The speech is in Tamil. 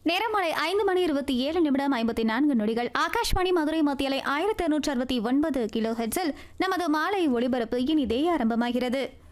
நேரம் மாலை 5:27:54 ஆகாஷ்வாணி மதுரை மத்தியலை 1269 கிலோ ஹெட்ஸில் நமது மாலை ஒளிபரப்பு இனிதே ஆரம்பமாகிறது.